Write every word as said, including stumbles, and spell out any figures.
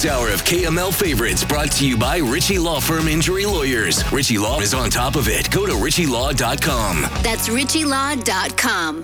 This hour of K M L Favorites brought to you by Ritchie Law Firm Injury Lawyers. Ritchie Law is on top of it. Go to ritchie law dot com. That's ritchie law dot com.